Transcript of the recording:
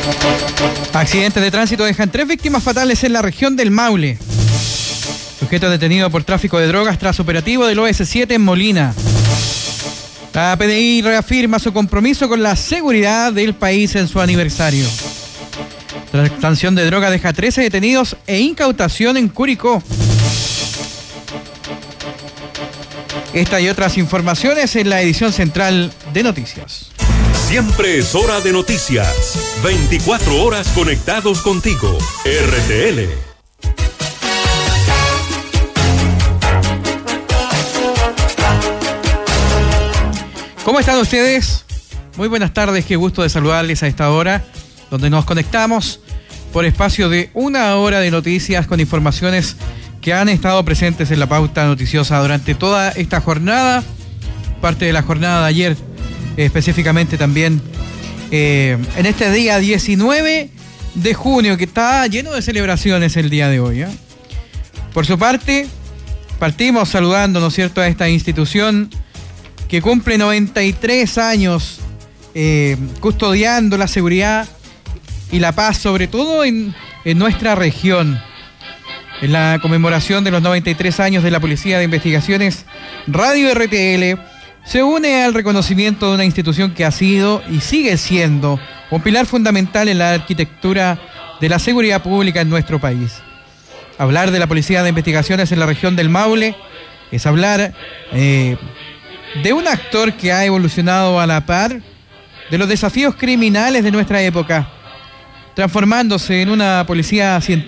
Accidentes de tránsito dejan 3 víctimas fatales en la región del Maule. Sujeto detenido por tráfico de drogas tras operativo del OS7 en Molina. La PDI reafirma su compromiso con la seguridad del país en su aniversario. Transacción de droga deja 13 detenidos e incautación en Curicó. Esta y otras informaciones en la edición central de Noticias. Siempre es hora de noticias. 24 horas conectados contigo. RTL. ¿Cómo están ustedes? Muy buenas tardes, qué gusto de saludarles a esta hora, donde nos conectamos por espacio de 1 hora de noticias con informaciones que han estado presentes en la pauta noticiosa durante toda esta jornada, parte de la jornada de ayer, específicamente también en este día 19 de junio, que está lleno de celebraciones el día de hoy, ¿eh? Por su parte, partimos saludando, ¿no es cierto?, a esta institución que cumple 93 años custodiando la seguridad y la paz, sobre todo en nuestra región. En la conmemoración de los 93 años de la Policía de Investigaciones, Radio RTL se une al reconocimiento de una institución que ha sido y sigue siendo un pilar fundamental en la arquitectura de la seguridad pública en nuestro país. Hablar de la Policía de Investigaciones en la región del Maule es hablar de un actor que ha evolucionado a la par de los desafíos criminales de nuestra época, transformándose en una policía científica